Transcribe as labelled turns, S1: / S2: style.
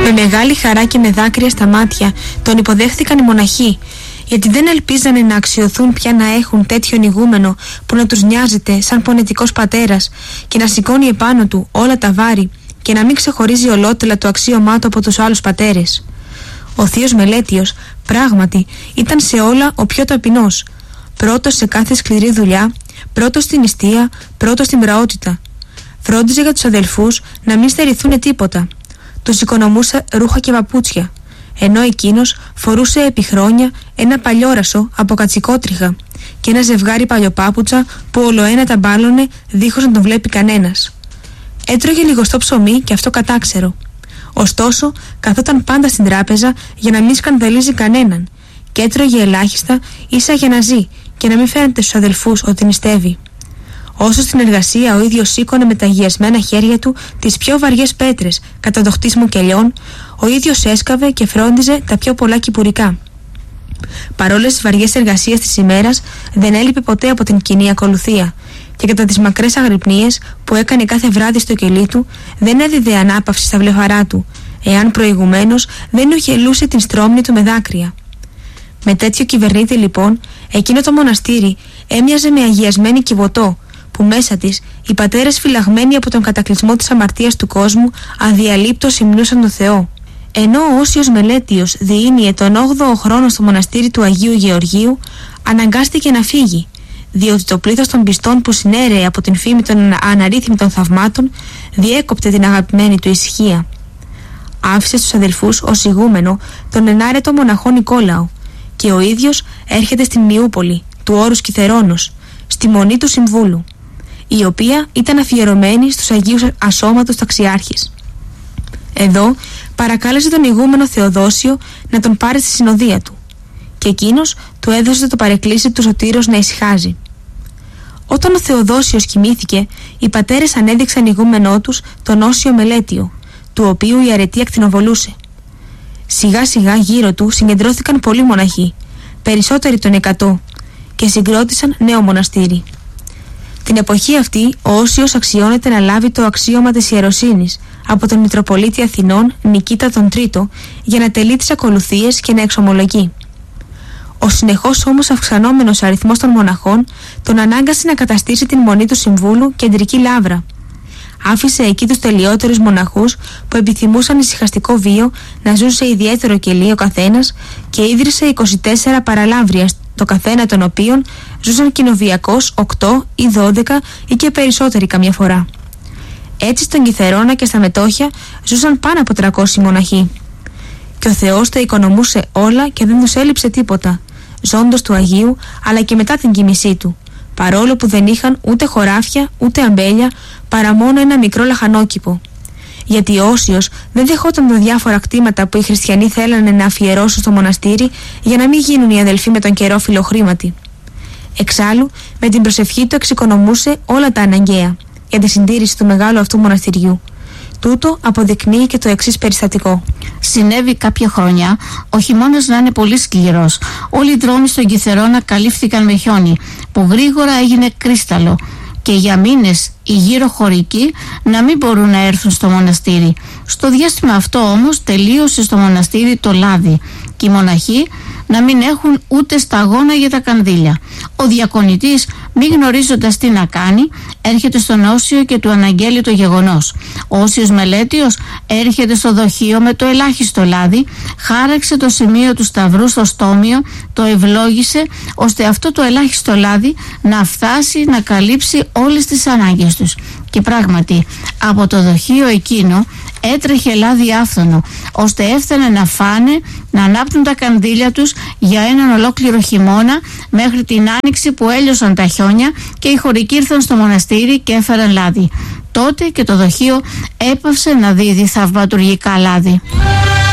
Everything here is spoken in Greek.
S1: Με μεγάλη χαρά και με δάκρυα στα μάτια τον υποδέχθηκαν οι μοναχοί, γιατί δεν ελπίζανε να αξιωθούν πια να έχουν τέτοιον ηγούμενο που να τους νοιάζεται σαν πονετικός πατέρας και να σηκώνει επάνω του όλα τα βάρη και να μην ξεχωρίζει ολότελα το αξίωμά του από τους άλλους πατέρες. Ο θείος Μελέτιος πράγματι ήταν σε όλα ο πιο ταπεινός, πρώτος σε κάθε σκληρή δουλειά, πρώτος στην νηστεία, πρώτος στην πραότητα. Φρόντιζε για τους αδελφούς να μην στερηθούν τίποτα. Τους οικονομούσε ρούχα και παπούτσια, ενώ εκείνος φορούσε επί χρόνια ένα παλιόρασο από κατσικότριχα και ένα ζευγάρι παλιοπάπουτσα που ολοένα τα μπάλωνε δίχως να τον βλέπει κανένας. Έτρωγε λιγοστό ψωμί και αυτό κατάξερο. Ωστόσο, καθόταν πάντα στην τράπεζα για να μην σκανδαλίζει κανέναν και έτρωγε ελάχιστα ίσα για να ζει και να μην φαίνεται στους αδελφούς ότι νηστεύει. Όσο στην εργασία ο ίδιος σήκωνε με τα αγιασμένα χέρια του τις πιο βαριές πέτρες κατά το χτίσιμο κελιών, ο ίδιος έσκαβε και φρόντιζε τα πιο πολλά κυπουρικά. Παρόλες τις βαριές εργασίες της ημέρας, δεν έλειπε ποτέ από την κοινή ακολουθία και κατά τις μακρές αγρυπνίες που έκανε κάθε βράδυ στο κελί του, δεν έδιδε ανάπαυση στα βλεφαρά του, εάν προηγουμένως δεν ουχελούσε την στρώμνη του με δάκρυα. Με τέτοιο κυβερνήτη λοιπόν, εκείνο το μοναστήρι έμοιαζε με αγιασμένη κιβωτό, που μέσα της οι πατέρες φυλαγμένοι από τον κατακλυσμό της αμαρτίας του κόσμου αδιαλείπτως υμνούσαν τον Θεό. Ενώ ο Όσιος Μελέτιος διήνυε τον 8ο χρόνο στο μοναστήρι του Αγίου Γεωργίου, αναγκάστηκε να φύγει, διότι το πλήθος των πιστών που συνέρεε από την φήμη των αναρρύθμιτων θαυμάτων διέκοπτε την αγαπημένη του ησυχία. Άφησε στους αδελφούς ως ηγούμενο τον ενάρετο μοναχό Νικόλαο και ο ίδιος έρχεται στην Μιούπολη του όρους Κιθερώνος, στη μονή του Συμβούλου, η οποία ήταν αφιερωμένη στους Αγίους Ασώματος Ταξιάρχης. Εδώ παρακάλεσε τον ηγούμενο Θεοδόσιο να τον πάρει στη συνοδεία του και εκείνος του έδωσε το παρεκκλήσι του Σωτήρος να ησυχάζει. Όταν ο Θεοδόσιος κοιμήθηκε, οι πατέρες ανέδειξαν ηγούμενό τους τον Όσιο Μελέτιο, του οποίου η αρετή ακτινοβολούσε. Σιγά σιγά γύρω του συγκεντρώθηκαν πολλοί μοναχοί, περισσότεροι των 100, και συγκρότησαν νέο μοναστήρι. Την εποχή αυτή ο Όσιος αξιώνεται να λάβει το αξίωμα της ιεροσύνης από τον Μητροπολίτη Αθηνών Νικήτα τον Τρίτο για να τελεί τις ακολουθίες και να εξομολογεί. Ο συνεχώς όμως αυξανόμενος αριθμός των μοναχών τον ανάγκασε να καταστήσει την μονή του Συμβούλου κεντρική λάβρα. Άφησε εκεί τους τελειότερους μοναχούς που επιθυμούσαν ησυχαστικό βίο να ζουν σε ιδιαίτερο κελί ο καθένας και ίδρυσε 24 παραλάβρια, το καθένα των οποίων ζούσαν κοινοβιακώς 8 ή 12 ή και περισσότεροι καμιά φορά. Έτσι στον Κιθερώνα και στα μετόχια ζούσαν πάνω από 300 μοναχοί. Και ο Θεός τα οικονομούσε όλα και δεν τους έλειψε τίποτα, ζώντος του Αγίου αλλά και μετά την κοιμησή του, παρόλο που δεν είχαν ούτε χωράφια ούτε αμπέλια παρά μόνο ένα μικρό λαχανόκηπο. Γιατί ο Όσιος δεν δεχόταν τα διάφορα κτήματα που οι χριστιανοί θέλανε να αφιερώσουν στο μοναστήρι για να μην γίνουν οι αδελφοί με τον καιρό φιλοχρήματοι. Εξάλλου, με την προσευχή του εξοικονομούσε όλα τα αναγκαία για τη συντήρηση του μεγάλου αυτού μοναστηριού. Τούτο αποδεικνύει και το εξής περιστατικό.
S2: Συνέβη κάποια χρόνια ο χειμώνας να είναι πολύ σκληρός. Όλοι οι δρόμοι στον Κιθερώνα καλύφθηκαν με χιόνι, που γρήγορα έγινε κρίσταλο, και για μήνες οι γύρω χωρικοί να μην μπορούν να έρθουν στο μοναστήρι. Στο διάστημα αυτό όμως τελείωσε στο μοναστήρι το λάδι και οι μοναχοί να μην έχουν ούτε σταγόνα για τα κανδύλια. Ο διακονητής, μη γνωρίζοντας τι να κάνει, έρχεται στον Όσιο και του αναγγέλει το γεγονός. Ο Όσιος Μελέτιος έρχεται στο δοχείο με το ελάχιστο λάδι, χάραξε το σημείο του σταυρού στο στόμιο, το ευλόγησε ώστε αυτό το ελάχιστο λάδι να φτάσει να καλύψει όλες τις ανάγκες τους. Και πράγματι από το δοχείο εκείνο έτρεχε λάδι άφθονο, ώστε έφτανε να φάνε, να ανάπτουν τα κανδύλια τους για έναν ολόκληρο χειμώνα, μέχρι την άνοιξη που έλειωσαν τα χιόνια και οι χωρικοί ήρθαν στο μοναστήρι και έφεραν λάδι. Τότε και το δοχείο έπαυσε να δίδει θαυματουργικά λάδι.